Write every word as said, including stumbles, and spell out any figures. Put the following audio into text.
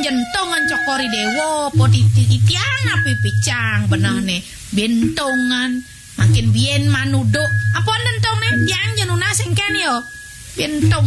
jentongan cokori dewa apa titian apa picang benahne bentongan makin bien manuduk apa nentong ne tiang jenuna sing ken yo bentong